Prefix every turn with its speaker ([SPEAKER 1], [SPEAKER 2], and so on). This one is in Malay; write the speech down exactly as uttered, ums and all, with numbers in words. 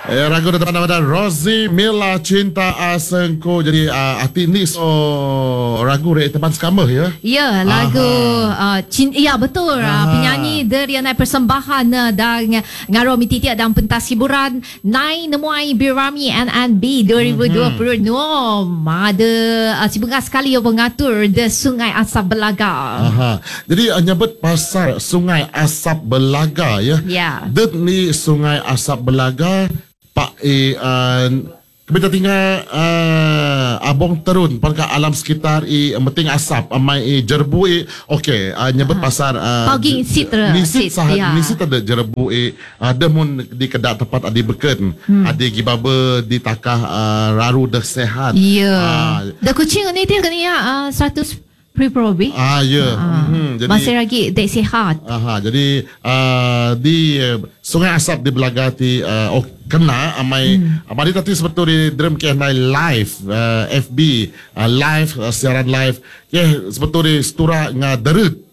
[SPEAKER 1] Eh, ragu datang pada Rosie Mila Cinta Asengko. Jadi uh, arti ni so ragu dari teman skama ya.
[SPEAKER 2] Ya, lagu uh, cin- ya betul. Uh, penyanyi Derianai persembahan uh, dan ngaro mititia dan pentas hiburan Nai Nemuai Birami N N B dua ribu dua puluh enam. Ada uh, sibuk sekali yang mengatur The Sungai Asap Belaga.
[SPEAKER 1] Aha. Jadi uh, nyebut pasal Sungai Asap Belaga ya.
[SPEAKER 2] Ya.
[SPEAKER 1] Det ni Sungai Asap Belaga Pak eh uh, kita tinggal uh, abong terun pada alam sekitar i meting asap amai i jerbu i okey uh, nyebut pasar uh,
[SPEAKER 2] pagi sitra
[SPEAKER 1] nisit sah
[SPEAKER 2] ya.
[SPEAKER 1] nisit ada jerbu i ada mun di kedak tempat adi beken hmm. ada gibaba di takah uh, raru dah sehat
[SPEAKER 2] ya
[SPEAKER 1] uh,
[SPEAKER 2] dah kucing ni dia kena ya uh, seratus pre-probi
[SPEAKER 1] ah ya
[SPEAKER 2] uh, hmm,
[SPEAKER 1] jadi
[SPEAKER 2] masih lagi dek sihat
[SPEAKER 1] aha jadi uh, di uh, Sungai Asap di Belagati uh, oh, kena amai hmm. amai tadi seperti di drum kenai live uh, F B uh, live uh, siaran live ke seperti di stura ngaderut